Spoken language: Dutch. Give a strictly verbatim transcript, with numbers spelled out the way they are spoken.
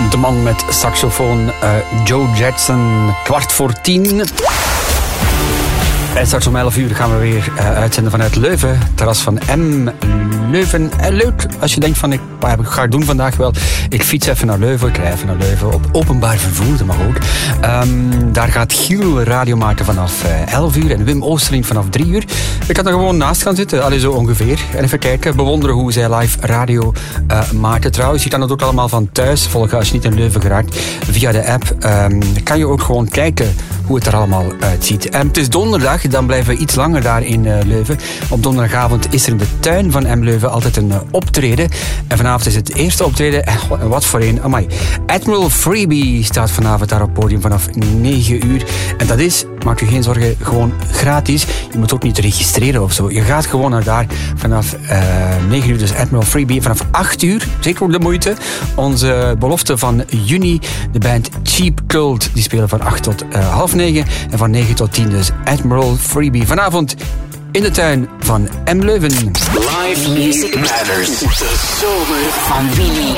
de man met saxofoon uh, Joe Jackson, kwart voor tien. En straks om elf uur gaan we weer uh, uitzenden vanuit Leuven. Terras van M. Leuven. En leuk als je denkt van, ik, wat ga ik doen vandaag? Wel, ik fiets even naar Leuven. Ik rij even naar Leuven op openbaar vervoer, dat mag ook. Um, daar gaat Giel radio maken vanaf uh, elf uur en Wim Oosterling vanaf drie uur. Ik kan er gewoon naast gaan zitten, allee, zo ongeveer. En even kijken, bewonderen hoe zij live radio uh, maken. Trouwens, je kan het ook allemaal van thuis volgen als je niet in Leuven geraakt. Via de app um, kan je ook gewoon kijken hoe het er allemaal uitziet. En het is donderdag, dan blijven we iets langer daar in uh, Leuven. Op donderdagavond is er in de tuin van M. Leuven altijd een uh, optreden. En vanavond is het eerste optreden. En wat voor een, amai. Admiral Freebie staat vanavond daar op het podium vanaf negen uur. En dat is, maak je geen zorgen, gewoon gratis. Je moet ook niet registreren of zo. Je gaat gewoon naar daar vanaf uh, negen uur. Dus Admiral Freebie vanaf acht uur. Zeker ook de moeite. Onze belofte van juni. De band Cheap Cult. Die spelen van acht tot uh, half negen. En van negen tot tien dus Admiral Freebie. Vanavond in de tuin van M. Leuven. Live Music Matters. De zomer van Willy.